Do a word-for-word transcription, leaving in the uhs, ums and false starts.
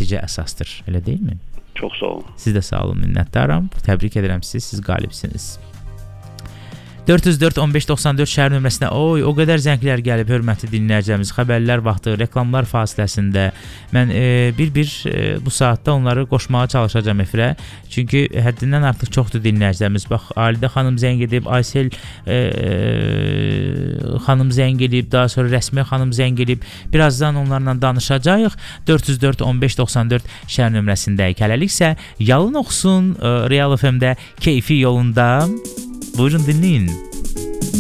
nəticə əsasdır. Elə deyilmi? Çox sağ olun. Siz də sağ olun, minnətdaram. Təbrik edirəm sizi. Siz qalibsiniz. dörd yüz dörd on beş doxsan dörd şəhər nömrəsinə oy, o qədər zənglər gəlib, hörmətli dinləyicilərimiz. Xəbərlər vaxtı, reklamlar fasiləsində mən e, bir-bir e, bu saatda onları qoşmağa çalışacağam efirə. Çünki həddindən artıq çoxdur dinləyicilərimiz. Bax, Alidə xanım zəng edib, Aysel e, xanım zəng edib, daha sonra Rəsmi xanım zəng edib. Birazdan onlarla danışacağıq. dörd yüz dörd on beş doxsan dörd şəhər nömrəsindəyik. Hələliksə yalın oxusun e, Real F M-də keyfi yolunda. Buyurun dinləyin.